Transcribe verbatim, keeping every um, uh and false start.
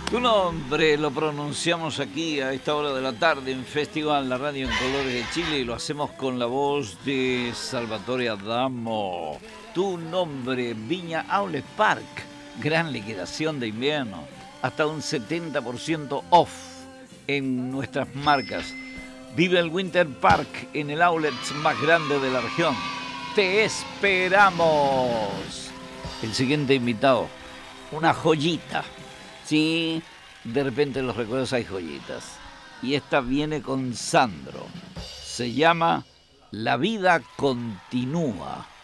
Tu nombre lo pronunciamos aquí a esta hora de la tarde en Festival, la radio en colores de Chile, y lo hacemos con la voz de Salvatore Adamo. Tu nombre, Viña Outlet Park, gran liquidación de invierno, hasta un setenta por ciento off en nuestras marcas. Vive el Winter Park en el outlet más grande de la región. Te esperamos. El siguiente invitado, una joyita. Sí, de repente en los recuerdos hay joyitas. Y esta viene con Sandro. Se llama La vida continúa.